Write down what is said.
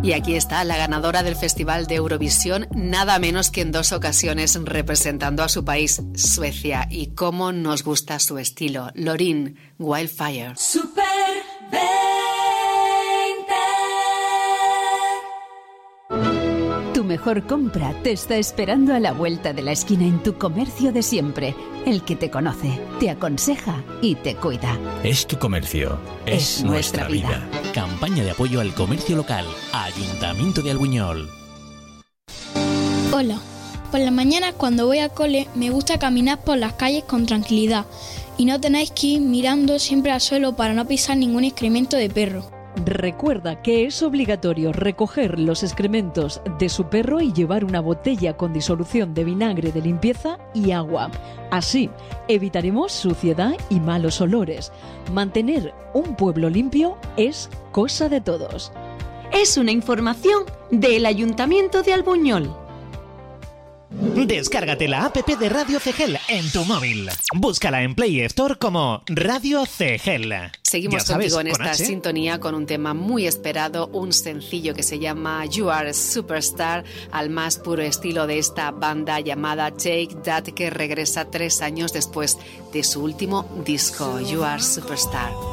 Y aquí está la ganadora del Festival de Eurovisión, nada menos que en 2 ocasiones representando a su país, Suecia. Y cómo nos gusta su estilo. Loreen, Wildfire. Super 20. Tu mejor compra te está esperando a la vuelta de la esquina en tu comercio de siempre. El que te conoce, te aconseja y te cuida. Es tu comercio. Es nuestra vida. Campaña de apoyo al comercio local. Ayuntamiento de Albuñol. Hola. Por la mañana cuando voy al cole me gusta caminar por las calles con tranquilidad y no tenéis que ir mirando siempre al suelo para no pisar ningún excremento de perro. Recuerda que es obligatorio recoger los excrementos de su perro y llevar una botella con disolución de vinagre de limpieza y agua. Así evitaremos suciedad y malos olores. Mantener un pueblo limpio es cosa de todos. Es una información del Ayuntamiento de Albuñol. Descárgate la app de Radio Cegel en tu móvil. Búscala en Play Store como Radio Cegel. Seguimos contigo en esta sintonía con un tema muy esperado, un sencillo que se llama You Are a Superstar, al más puro estilo de esta banda llamada Take That, que regresa 3 años después de su último disco, You Are Superstar.